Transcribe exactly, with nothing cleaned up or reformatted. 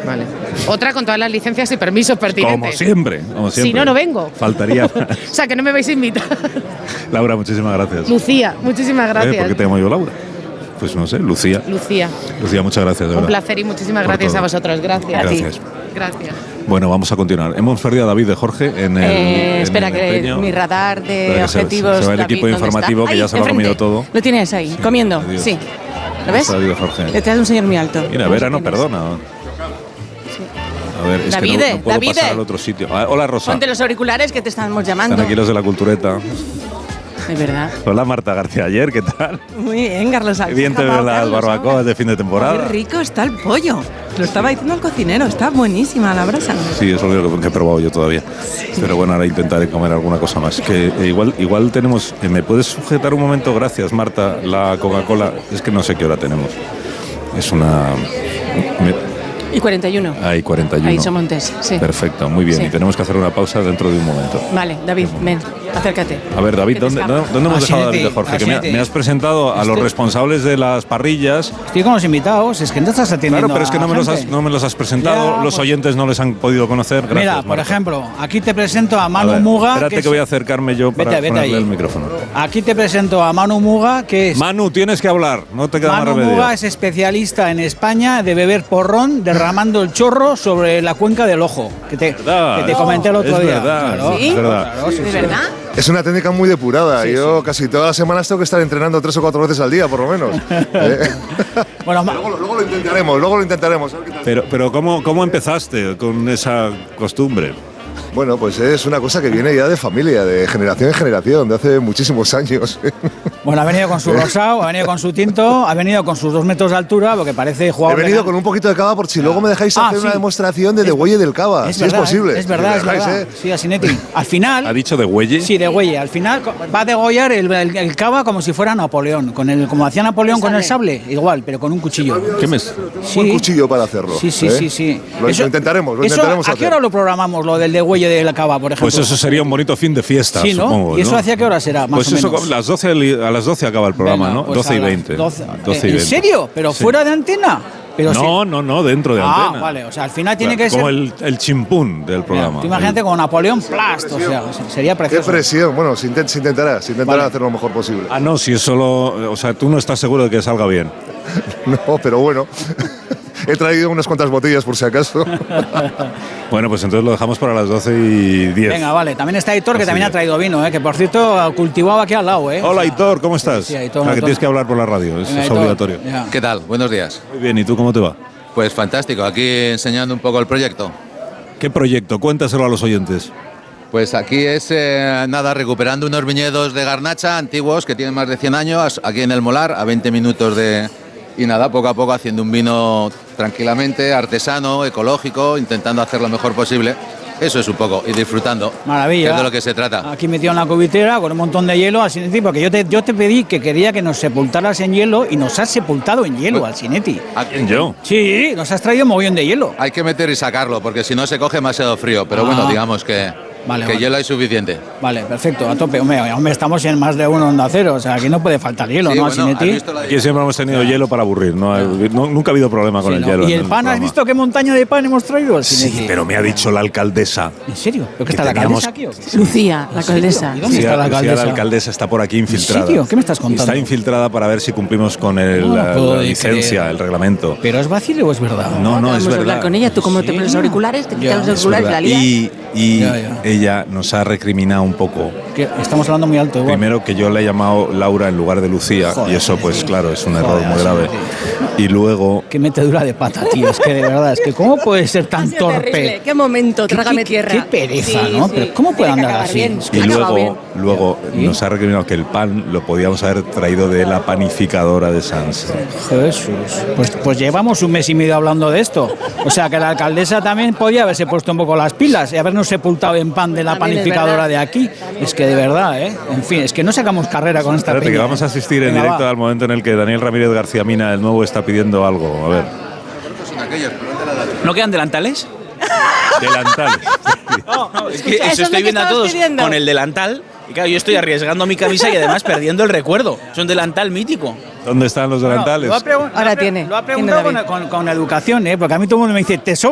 Vale. Otra con todas las licencias y permisos pertinentes. Como siempre, como siempre. Si no, no vengo. Faltaría. O sea, que no me vais a invitar. Laura, muchísimas gracias. Lucía, muchísimas gracias. ¿Eh? ¿Por qué te llamo yo Laura? Pues no sé, Lucía. Lucía. Lucía, muchas gracias, de Un verdad. placer y muchísimas Por gracias todo. a vosotros. Gracias. Gracias. Gracias. Bueno, vamos a continuar. Hemos perdido a David de Jorge en el. Eh, en espera, el que empeño. mi radar de Espera que se- objetivos. Se, va el David, equipo ¿dónde informativo está? que ya Ahí, se lo ha enfrente. comido todo. Lo tienes ahí, Sí, comiendo. adiós. Sí. ¿Lo ves? Está David de Jorge. Detrás de un señor muy alto. Mira, No Vera sé no quién es. perdona. A ver, es Davide, que no, no puedo Davide. pasar al otro sitio. Ah, hola, Rosa. Ponte los auriculares que te estamos llamando. Están aquí los de la cultureta. De verdad. Hola, Marta García Ayer, ¿qué tal? Muy bien, Carlos. Qué bien te veo las barbacoas de fin de temporada. Qué rico está el pollo. Lo estaba diciendo el cocinero, está buenísima la brasa. Sí, eso es lo único que he probado yo todavía. Pero bueno, ahora intentaré comer alguna cosa más. Que eh, igual, igual tenemos. eh, ¿Me puedes sujetar un momento? Gracias, Marta. La Coca-Cola. Es que no sé qué hora tenemos. Es una. me- Y cuarenta y uno. Hay cuarenta y uno. Ahí Somontes, sí. Perfecto, muy bien. Sí. Y tenemos que hacer una pausa dentro de un momento. Vale, David, ven, acércate. A ver, David, Que te ¿dónde, escapa. ¿dónde, dónde hemos Ah, dejado a sí, David de Jorge? ah, Que me, ha- sí. me has presentado a los Estoy- responsables de las parrillas. Estoy con los invitados, es que no estás atendiendo. Claro, pero es que a no me, los has, gente. no me los has presentado. Ya, los pues- oyentes no les han podido conocer. Gracias, Mira, por Marta. ejemplo, aquí te presento a A Manu ver, Muga. Espérate que, es- voy a acercarme yo para Vete, vete ponerle ahí. el micrófono. Aquí te presento a Manu Muga, que es. Manu, tienes que hablar. No te queda Manu más remedio. Muga es especialista en España de beber porrón derramando el chorro sobre la cuenca del ojo. Que te, Verdad, que te comenté el otro es día. verdad, Claro, ¿Sí? es verdad. claro, sí, ¿De sí. verdad? Es una técnica muy depurada. Sí, Yo sí. casi todas las semanas tengo que estar entrenando tres o cuatro veces al día, por lo menos. Eh. Bueno, Ma- luego, lo- luego lo intentaremos, luego lo intentaremos. a ver qué tal. Pero, pero ¿cómo, ¿cómo empezaste con esa costumbre? Bueno, pues es una cosa que viene ya de familia, de generación en generación, de hace muchísimos años. bueno, ha venido con su rosado, ha venido con su tinto, ha venido con sus dos metros de altura, porque parece He jugador. de venido gan- con un poquito de cava por si luego me dejáis Ah, hacer sí. una demostración de degüelle del cava, Es si verdad, es posible. ¿eh? Es verdad, Si es me dejáis, verdad. ¿eh? Sí, Asinetti. Al final. ¿Ha dicho de Güelle? Sí, de Güelle. Al final co- va a degollar el, el, el cava como si fuera Napoleón. Con el, como hacía Napoleón con el sable, igual, pero con un cuchillo. ¿Qué me... Sí. Un cuchillo para hacerlo. Sí, sí, ¿eh? sí, sí. Lo, lo intentaremos, lo eso, intentaremos ¿A qué hacer. hora lo programamos, lo del degüelle de la cava, por ejemplo? Pues eso sería un bonito fin de fiesta, Sí, ¿no? supongo. ¿Y eso ¿no? hacia qué hora será, más Pues o eso, menos? las doce, a las doce acaba el programa, Venga, ¿no? pues doce y a las veinte. doce. doce y ¿En veinte. serio? ¿Pero Sí. fuera de antena? Pero no, sí. no, no, dentro de Ah, antena. vale, o sea, al final tiene Claro, que como ser. el, el chimpún del programa. Tú imagínate El- con Napoleón Plast, o sea, sería Qué precioso. presión. Bueno, se, intent- se intentará, se intentará Vale. hacer lo mejor posible. Ah, no, si es solo... O sea, tú no estás seguro de que salga bien. No, pero bueno. He traído unas cuantas botellas por si acaso. Bueno, pues entonces lo dejamos para las doce y diez. Venga, vale. También está Aitor, que Así también es. ha traído vino, ¿eh? Que por cierto cultivaba aquí al lado, ¿eh? Hola, O sea, Aitor, ¿cómo estás? Sí, Aitor, Ah, que Aitor. tienes que hablar por la radio, eso venga, es Aitor, obligatorio. ya. ¿Qué tal? Buenos días. Muy bien, ¿y tú cómo te va? Pues fantástico, aquí enseñando un poco el proyecto. ¿Qué proyecto? Cuéntaselo a los oyentes. Pues aquí es, eh, nada, recuperando unos viñedos de garnacha antiguos que tienen más de cien años, aquí en el Molar, a veinte minutos de... Y nada, poco a poco haciendo un vino tranquilamente, artesano, ecológico, intentando hacer lo mejor posible. Eso es un poco, y disfrutando. Maravilla. Que es de lo que se trata. Aquí metido en la cubitera con un montón de hielo, Alcinetti, porque yo te, yo te pedí que quería que nos sepultaras en hielo y nos has sepultado en hielo, Alcinetti. Aquí- ¿Yo? Sí, nos has traído mogollón de hielo. Hay que meter y sacarlo, porque si no se coge demasiado frío. Pero bueno, Ah. digamos que, Vale, que vale. hielo hay suficiente. Vale, perfecto, a tope. Hombre, hombre, estamos en más de uno onda cero, o sea, aquí no puede faltar hielo, Sí, ¿no, bueno, Alcinetti? ¿has visto la Aquí siempre hemos tenido hielo para aburrir, ¿no? No- nunca ha habido problema con Sí, el ¿no? hielo. ¿Y en el pan, has programa. visto qué montaña de pan hemos traído, Alcinetti? Sí, pero me ha dicho la alcaldesa. ¿En serio? ¿Pero qué Que está la teníamos- alcaldesa aquí o qué? Lucía, la ¿En serio? alcaldesa. ¿Y dónde está la Lucía, alcaldesa? la alcaldesa está por aquí infiltrada. serio? ¿Qué me estás contando? Está infiltrada para ver si cumplimos con el, No lo la, puedo la de licencia, creer. el reglamento. ¿Pero es vacile o es verdad? No, no, es Vamos a hablar verdad. con ella. Tú como te Sí, pones los no. auriculares, te Ya, quitas los es auriculares, la lías. Y, y Ya, ya. ella nos ha recriminado un poco. Que estamos hablando muy alto igual. Primero que yo le he llamado Laura en lugar de Lucía, Joder, y eso pues sí. claro, es un error Joder, muy sí, grave. Y luego... Qué metedura de pata, tío. Es que de verdad, es que ¿cómo puede ser Ha tan sido terrible. torpe? Qué momento, Qué- trágame qué- tierra. Qué pereza, Sí, ¿no? sí. Pero ¿cómo puede Tiene que andar acabar así? bien. Y Ha acabado luego, bien. luego ¿Y? nos ha recriminado que el pan lo podíamos haber traído de la panificadora de Sans. Jesús. Pues, pues llevamos un mes y medio hablando de esto. O sea que la alcaldesa también podía haberse puesto un poco las pilas y habernos sepultado en pan de la También es panificadora verdad. de aquí. Es que de verdad, ¿eh? En fin, es que no sacamos carrera con esta Espérate, que peña, vamos a ¿eh? asistir en Venga, directo va. al momento en el que Daniel Ramírez García Mina, el nuevo, está pidiendo algo. A ver, ¿No quedan delantales? delantales. No, no, es que Escucha, eso eso es lo estoy que viendo a estabas todos pidiendo. con el delantal. Y claro, yo estoy arriesgando mi camisa y además perdiendo el recuerdo. Es un delantal mítico. ¿Dónde están los Bueno, delantales? lo ha pregun- Ahora lo ha pre- tiene. Lo ha Tiene preguntado David. con, con- con educación, ¿eh? Porque a mí todo el mundo me dice, ¿te sobra